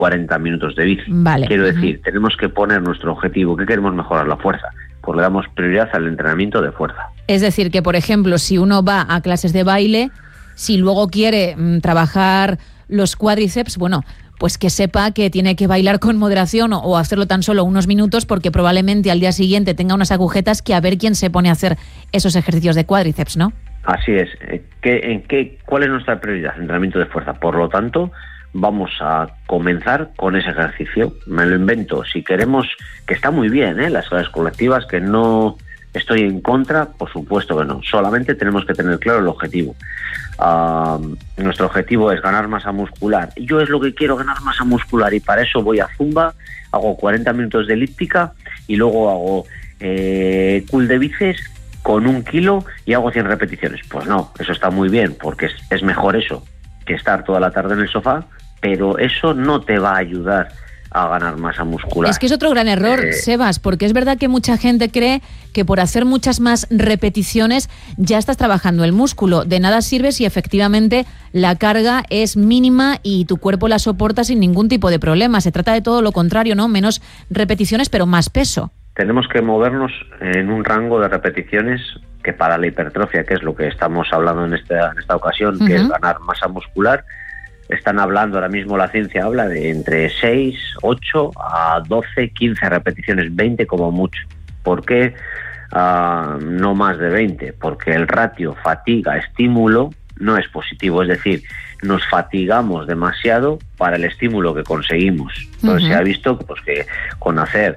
40 minutos de bici. Vale. Quiero decir, tenemos que poner nuestro objetivo. ¿Qué queremos mejorar? La fuerza. Pues le damos prioridad al entrenamiento de fuerza. Es decir, que por ejemplo, si uno va a clases de baile, si luego quiere trabajar los cuádriceps, bueno, pues que sepa que tiene que bailar con moderación o hacerlo tan solo unos minutos, porque probablemente al día siguiente tenga unas agujetas que a ver quién se pone a hacer esos ejercicios de cuádriceps, ¿no? Así es. ¿Cuál es nuestra prioridad? Entrenamiento de fuerza. Por lo tanto, vamos a comenzar con ese ejercicio. Me lo invento. Si queremos, que está muy bien, las clases colectivas, que no estoy en contra, por supuesto que no. Solamente tenemos que tener claro el objetivo. Nuestro objetivo es ganar masa muscular. Yo es lo que quiero, ganar masa muscular, y para eso voy a Zumba, hago 40 minutos de elíptica y luego hago curl de bíceps con 1 kilo y hago 100 repeticiones. Pues no, eso está muy bien, porque es mejor eso que estar toda la tarde en el sofá, pero eso no te va a ayudar a ganar masa muscular. Es que es otro gran error, Sebas, porque es verdad que mucha gente cree que por hacer muchas más repeticiones ya estás trabajando el músculo. De nada sirve si efectivamente la carga es mínima y tu cuerpo la soporta sin ningún tipo de problema. Se trata de todo lo contrario, ¿no? Menos repeticiones, pero más peso. Tenemos que movernos en un rango de repeticiones que para la hipertrofia, que es lo que estamos hablando en esta ocasión, que es ganar masa muscular, están hablando ahora mismo, la ciencia habla de entre 6, 8 a 12, 15 repeticiones, 20 como mucho. ¿Por qué no más de 20? Porque el ratio fatiga-estímulo no es positivo, es decir, nos fatigamos demasiado para el estímulo que conseguimos. Entonces se ha visto pues, que con hacer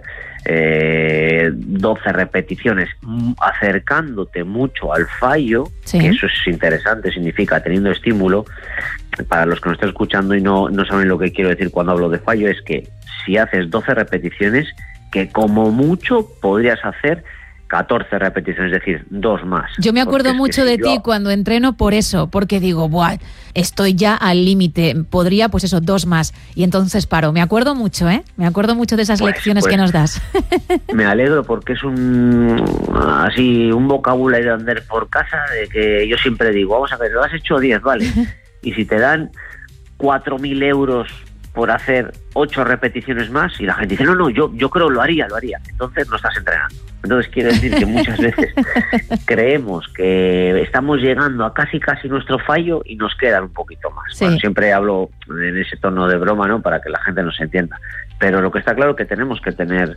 12 repeticiones acercándote mucho al fallo, sí, que eso es interesante, significa teniendo estímulo. Para los que nos están escuchando y no saben lo que quiero decir cuando hablo de fallo, es que si haces 12 repeticiones, que como mucho podrías hacer 14 repeticiones, es decir, 2 más. Yo me acuerdo mucho de ti cuando entreno por eso, porque digo, buah, estoy ya al límite, podría, pues eso, 2 más, y entonces paro. Me acuerdo mucho, me acuerdo mucho de esas lecciones que nos das. Me alegro, porque es un vocabulario de andar por casa, de que yo siempre digo, vamos a ver, lo has hecho 10, vale, y si te dan 4.000 euros por hacer 8 repeticiones más, y la gente dice, no, yo creo lo haría, entonces no estás entrenando. Entonces quiere decir que muchas veces creemos que estamos llegando a casi nuestro fallo y nos quedan un poquito más. Sí. Bueno, siempre hablo en ese tono de broma, ¿no?, para que la gente nos entienda. Pero lo que está claro es que tenemos que tener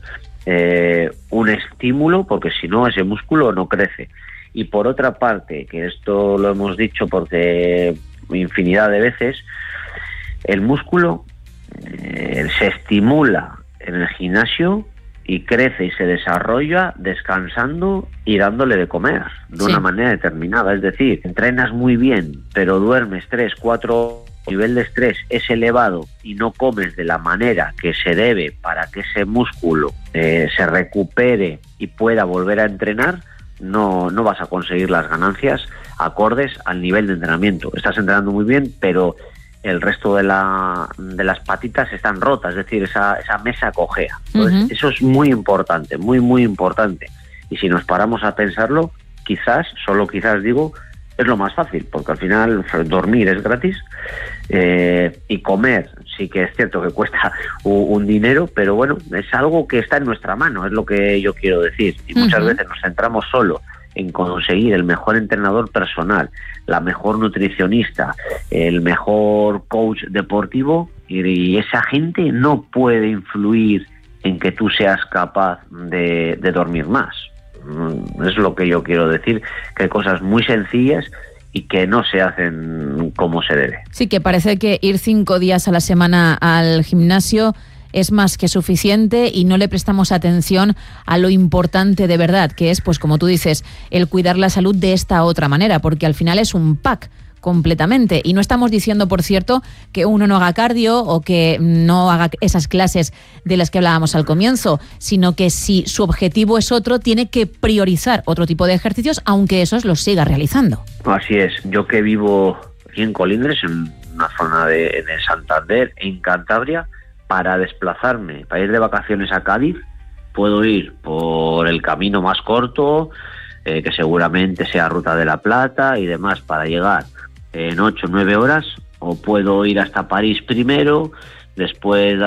un estímulo, porque si no, ese músculo no crece. Y por otra parte, que esto lo hemos dicho porque infinidad de veces, el músculo se estimula en el gimnasio y crece y se desarrolla descansando y dándole de comer de una manera determinada. Es decir, entrenas muy bien, pero duermes 3, 4, nivel de estrés es elevado y no comes de la manera que se debe para que ese músculo se recupere y pueda volver a entrenar, no vas a conseguir las ganancias acordes al nivel de entrenamiento. Estás entrenando muy bien, pero el resto de las patitas están rotas, es decir, esa mesa cojea. Entonces, eso es muy importante, muy, muy importante. Y si nos paramos a pensarlo, quizás, solo quizás digo, es lo más fácil, porque al final dormir es gratis, y comer sí que es cierto que cuesta un dinero, pero bueno, es algo que está en nuestra mano, es lo que yo quiero decir. Y muchas veces nos centramos solo en conseguir el mejor entrenador personal, la mejor nutricionista, el mejor coach deportivo, y esa gente no puede influir en que tú seas capaz de dormir más. Es lo que yo quiero decir, que hay cosas muy sencillas y que no se hacen como se debe. Sí, que parece que ir 5 días a la semana al gimnasio es más que suficiente y no le prestamos atención a lo importante de verdad, que es, pues como tú dices, el cuidar la salud de esta otra manera, porque al final es un pack completamente. Y no estamos diciendo, por cierto, que uno no haga cardio o que no haga esas clases de las que hablábamos al comienzo, sino que si su objetivo es otro, tiene que priorizar otro tipo de ejercicios, aunque esos los siga realizando. Así es. Yo que vivo aquí en Colindres, en una zona de Santander, en Cantabria, para desplazarme, para ir de vacaciones a Cádiz, puedo ir por el camino más corto, que seguramente sea Ruta de la Plata y demás, para llegar en 8 o 9 horas, o puedo ir hasta París primero, después